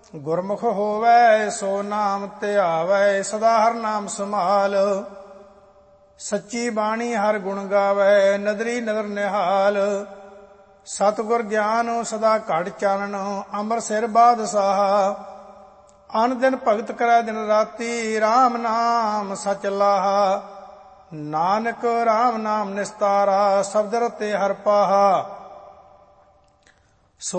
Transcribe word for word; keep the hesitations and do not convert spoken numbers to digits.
ਗੁਰਮੁਖ ਹੋਵੈ ਸੋ ਨਾਮ ਧਿਆਵੈ, ਸਦਾ ਹਰ ਨਾਮ ਸੰਭਾਲ। ਸੱਚੀ ਬਾਣੀ ਹਰ ਗੁਣ ਗਾਵੈ, ਨਦਰੀ ਨਦਰ ਨਿਹਾਲ। ਸਤਿਗੁਰ ਗਿਆਨ ਸਦਾ ਘੜ ਚਾਨਣ, ਅਮਰ ਸਿਰ ਬਾਦਸ਼ਾਹ। ਅਨ ਦਿਨ ਭਗਤ ਕਰੈ ਦਿਨ ਰਾਤੀ, RAM ਨਾਮ ਸਚ ਲਾਹਾ। ਨਾਨਕ RAM ਨਾਮ ਨਿਸਤਾਰਾ, ਸ਼ਬਦ ਰਤੇ ਹਰ ਪਾਹਾ।